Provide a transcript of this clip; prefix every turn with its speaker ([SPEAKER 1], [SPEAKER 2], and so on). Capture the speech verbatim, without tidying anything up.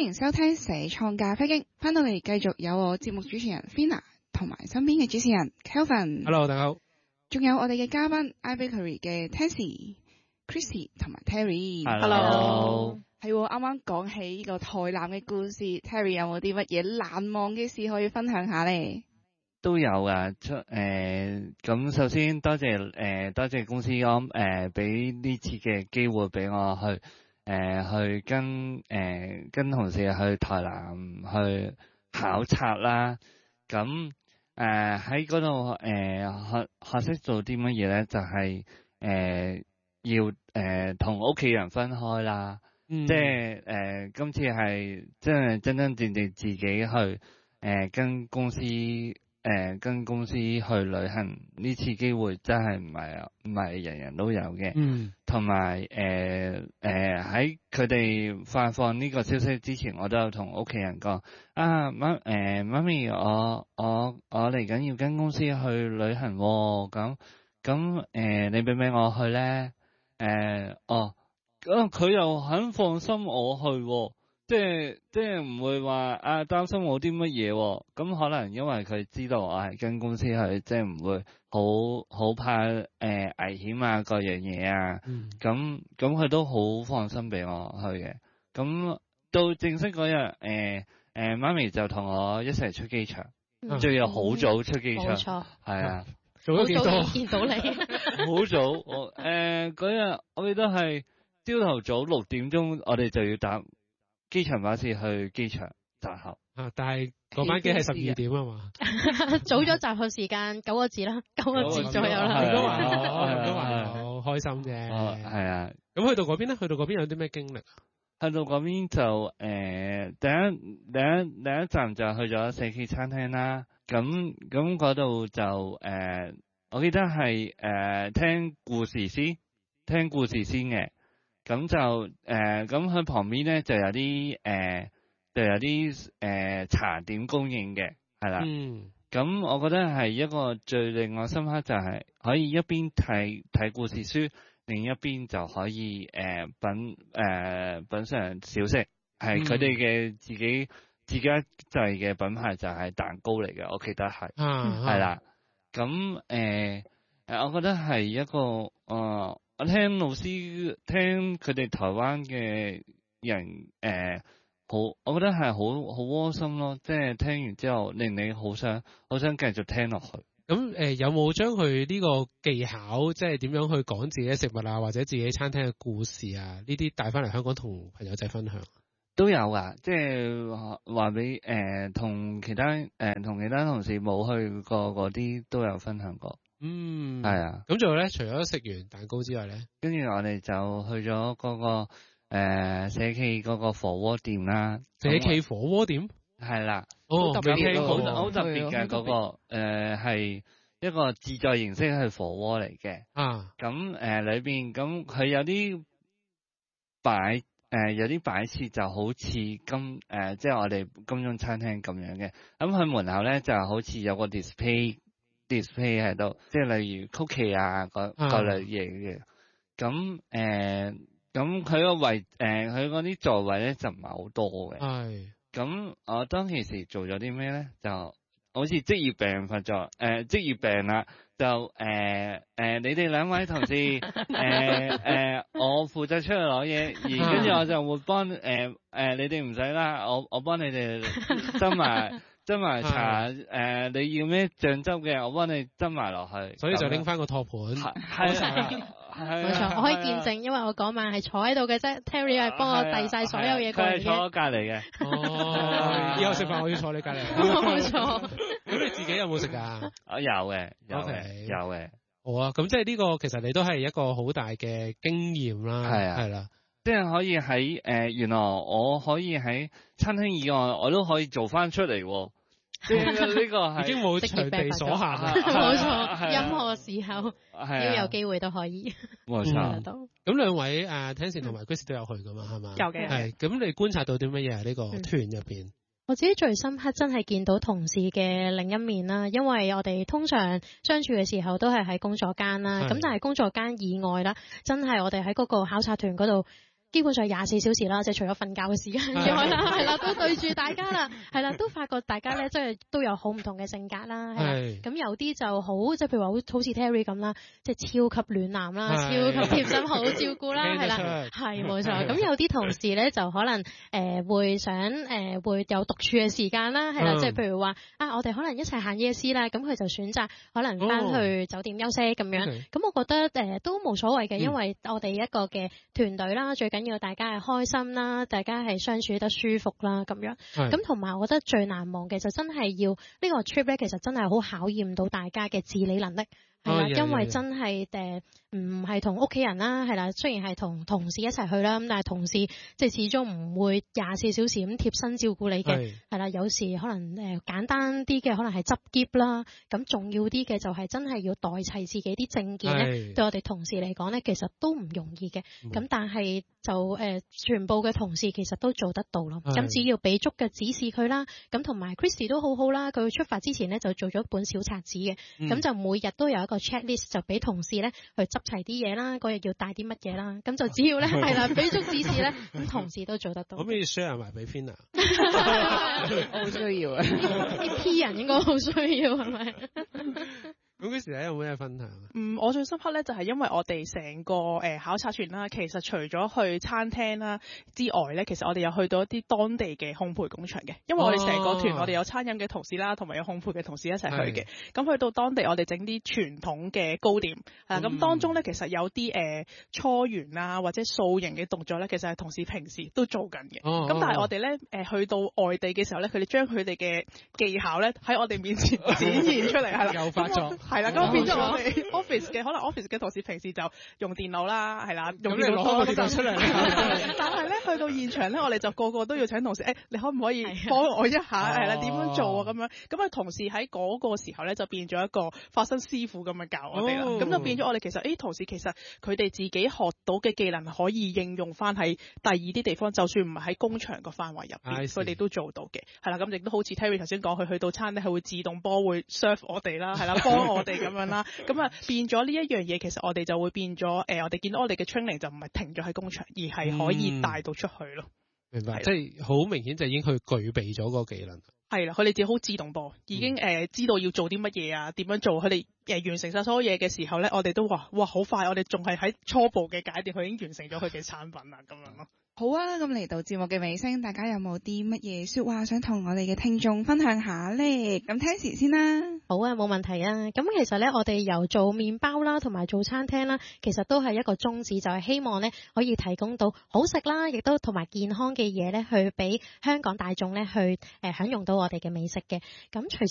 [SPEAKER 1] 迎收聽社創咖啡經，翻到嚟繼續有我節目主持人 Fina 同埋身邊嘅主持人 Kelvin。
[SPEAKER 2] Hello， 大家好。
[SPEAKER 1] 仲有我哋嘅嘉賓 iBakery 嘅 Tansy、Chrissy 同埋 Terry。
[SPEAKER 3] Hello。
[SPEAKER 1] 係喎，啱啱講起呢個台南嘅故事 ，Terry 有冇啲乜嘢難忘嘅事可以分享下呢？
[SPEAKER 3] 都有啊，出誒咁、呃、首先多謝誒、呃、多謝公司安誒俾呢次嘅機會俾我去誒、呃、去跟誒、呃、跟同事去台南去考察啦。咁誒喺嗰度誒學學識做啲乜嘢咧？就係、是、誒、呃、要誒同屋企人分開啦。嗯、即係誒、呃、今次係真係真真正正自己去誒、呃、跟公司。誒、呃、跟公司去旅行呢次機會真係唔係唔係人人都有嘅，嗯，同埋誒誒喺佢哋發放呢個消息之前，我都有同屋企人講啊媽誒媽咪，我我我嚟緊要跟公司去旅行喎，咁咁誒你俾唔俾我去咧？誒、呃、哦，咁佢又肯放心我去喎。即係即係唔會話啊擔心我啲乜嘢，咁可能因為佢知道我係跟公司去，即係唔會好好怕誒、呃、危險啊各樣嘢啊，咁咁佢都好放心俾我去嘅。咁到正式嗰日，誒、呃、誒媽咪就同我一齊出機場，仲要好早出機場，係、嗯、啊，
[SPEAKER 2] 早咗幾多？
[SPEAKER 4] 見到你，
[SPEAKER 3] 好早，我誒嗰日我記得係朝頭早六點鐘，我哋就要搭機場巴士去機場集合
[SPEAKER 2] 啊！但係嗰班機係十二點啊嘛，
[SPEAKER 4] 早咗集合時間九個字啦，九個字左右啦。
[SPEAKER 2] 都話都話好開心嘅，
[SPEAKER 3] 係啊。咁
[SPEAKER 2] 去到嗰邊咧，去到嗰邊有啲咩經歷？
[SPEAKER 3] 去到嗰邊就誒、呃，第一第一第一站就去咗社企餐廳啦。咁咁嗰度就誒、呃，我記得係誒、呃、聽故事先，聽故事先嘅。咁就誒，咁、呃、喺旁邊咧就有啲誒、呃，就有啲誒、呃、茶點供應嘅，係啦。嗯。咁我覺得係一個最令我深刻就係可以一邊睇睇故事書，另一邊就可以誒、呃、品誒、呃、品嘗小食，係佢哋嘅自己、嗯、自家製嘅品牌就係蛋糕嚟嘅，我記得係，係啦。咁誒誒，我覺得係一個誒。呃我聽老師聽佢哋台灣嘅人誒、呃，好，我覺得係好好窩心咯，即係聽完之後令你好想好想繼續聽落去。
[SPEAKER 2] 咁誒、呃，有冇將佢呢個技巧，即係點樣去講自己嘅食物啊，或者自己餐廳嘅故事啊，呢啲帶翻嚟香港同朋友仔分享？
[SPEAKER 3] 都有啊，即係話俾誒同其他誒同、呃、其他同事冇去過嗰啲都有分享過。嗯，係啊。咁
[SPEAKER 2] 仲有咧，除咗食完蛋糕之外咧，
[SPEAKER 3] 跟住我哋就去咗嗰、嗰個誒、呃、社企嗰個火鍋店啦。
[SPEAKER 2] 社企火鍋店
[SPEAKER 3] 係啦，
[SPEAKER 2] 哦，
[SPEAKER 3] 好特別，好好特別嘅嗰個誒係一個自助形式係火鍋嚟嘅。啊，咁誒、呃、裏邊咁佢有啲擺誒、呃、有啲擺設就好似金誒、呃、即係我哋金鐘餐廳咁樣嘅。咁佢門口咧就好似有個 display。display 喺度，即係例如曲奇啊，嗰嗰類嘢嘅。咁誒，咁佢個位誒，佢嗰啲座位咧就唔係好多嘅。係。咁我當其時做咗啲咩咧？就好似職業病發作，誒、呃、職業病啦，就誒誒、呃呃，你哋兩位同事誒誒、呃呃，我負責出去攞嘢，而跟住我就會幫誒誒、呃，你哋唔使啦，我我幫你哋斟埋。斟埋茶，誒、呃、你要咩醬汁嘅，我幫你斟埋落去。
[SPEAKER 2] 所以就拎翻個托盤。係係
[SPEAKER 4] 冇錯，我可以見證，因為我嗰晚係坐喺度嘅啫。Terry 係幫我遞晒所有嘢過嚟嘅。佢係坐我隔離嘅。
[SPEAKER 2] 哦，以後食飯我要坐你隔離。
[SPEAKER 4] 冇錯。
[SPEAKER 2] 咁你自己有冇食㗎？
[SPEAKER 3] 我有嘅，有嘅，okay. 有嘅。
[SPEAKER 2] 好啊，咁即係呢個其實你都係一個好大嘅經驗啦。係啊，係啦。
[SPEAKER 3] 即係可以喺誒、呃，原來我可以喺餐廳以外，我都可以做翻出嚟喎。即係呢個係
[SPEAKER 2] 已經冇場地所限啦。
[SPEAKER 4] 冇錯，任何時候只要有機會都可以。
[SPEAKER 3] 冇錯。
[SPEAKER 2] 咁兩位誒 Tansy 同埋 Chris 都有去噶嘛？係嘛？
[SPEAKER 4] 有嘅。
[SPEAKER 2] 係。咁你觀察到啲乜嘢喺呢個團入邊？
[SPEAKER 4] 我自己最深刻真係見到同事嘅另一面啦，因為我哋通常相處嘅時候都係喺工作間啦，咁但係工作間以外啦，真係我哋喺嗰個考察團嗰度基本上廿四小時啦，即係除咗瞓覺嘅時間之外啦，係啦，都對住大家啦，係啦，都發覺大家咧，即係都有好唔同嘅性格啦，係啦，咁有啲就好，即係譬如話好好似 Terry 咁啦，即係超級暖男啦，超級貼心，好照顧啦，係啦，係冇錯。咁有啲同事咧就可能誒、呃、會想誒、呃、會有獨處嘅時間啦，係啦，即係譬如話啊，我哋可能一齊行夜市啦，咁佢就選擇可能翻去酒店休息咁樣。咁、哦、我覺得誒、呃、都冇所謂嘅，因為我哋一個嘅團隊啦，最緊要大家係開心啦，大家係相處得舒服啦，咁樣。咁同埋我覺得最難忘嘅就真係要呢個 trip 咧，其實真係好考驗到大家嘅自理能力。係啦，因為真係誒唔係同屋企人啦，係啦，雖然係同同事一齊去啦，咁但係同事即係始終唔會廿四小時咁貼身照顧你嘅，係啦，有時可能誒簡單啲嘅可能係執篋啦，咁重要啲嘅就係真係要代齊自己啲證件咧，對我哋同事嚟講咧，其實都唔容易嘅，咁但係就誒、呃、全部嘅同事其實都做得到咯，咁只要俾足嘅指示佢啦，咁同埋 Christy 都好好啦，佢出發之前咧就做咗一本小冊子嘅，咁、嗯、就每日都有一個個 checklist 就俾同事咧去執齊啲嘢啦，嗰日要帶啲乜嘢啦，咁就只要咧係啦，俾足指示咧，咁同事都做得到。可唔可以 share 埋俾 Fina？
[SPEAKER 1] 好需要啊！
[SPEAKER 4] 啲 P 人應該好需要係咪？
[SPEAKER 2] 咁嗰時咧有冇咩分享啊？
[SPEAKER 5] 嗯，我最深刻咧就係因為我哋成個誒、呃、考察團啦，其實除咗去餐廳啦之外咧，其實我哋有去到一啲當地嘅烘焙工場嘅，因為我哋成個團、哦、我哋有餐飲嘅同事啦，同埋有烘焙嘅同事一齊去嘅。咁去到當地我哋整啲傳統嘅糕點，啊咁、嗯、當中咧其實有啲誒搓圓啊或者掃形嘅動作咧，其實係同事平時都做緊嘅。咁、哦、但係我哋咧誒去到外地嘅時候咧，佢哋將佢哋嘅技巧咧喺我哋面前展現出嚟，係啦，有發作。係啦，咁變咗我哋 office 嘅可能 office 嘅同事平時就用電腦啦，係啦，用電腦多啲出嚟。但係咧去到現場咧，我哋就個個都要請同事，誒、欸，你可唔可以幫我一下？係啦，點樣做啊？咁樣咁啊，同事喺嗰個時候咧就變咗一個發生師傅咁樣教我哋啦。咁、哦、就變咗我哋其實，誒、欸，同事其實佢哋自己學到嘅技能可以應用翻喺第二啲地方，就算唔係喺工場個範圍入邊，佢哋都做到嘅。係啦，咁亦都好似 Terry 頭先講，佢去到餐廳係會自動波會 serve 我哋啦，係啦，幫我哋咁樣啦。咁啊變咗呢一樣嘢，其實我哋就會變咗，誒、呃，我哋見到我哋嘅 training 就唔係停咗喺工場，而係可以帶到出去咯、
[SPEAKER 2] 嗯。明白，即係好明顯就已經去具備咗個技能。
[SPEAKER 5] 係啦，佢哋自己好自動波，已經誒、呃、知道要做啲乜嘢啊，點樣做。佢哋誒完成晒所有嘢嘅時候咧，我哋都話哇好快，我哋仲係喺初步嘅階段，佢已經完成咗佢嘅產品啦，咁樣咯。
[SPEAKER 1] 好啊，咁嚟到節目嘅尾聲，大家有冇啲乜嘢說話想同我哋嘅聽眾分享下咧？咁聽時先啦。
[SPEAKER 4] 好啊，冇問題啊。咁其實咧，我哋由做麵包啦，同埋做餐廳啦，其實都係一個宗旨，就係、是、希望咧可以提供到好食啦，亦都同埋健康嘅嘢咧，去俾香港大眾咧去誒享用到我哋嘅美食嘅。咁除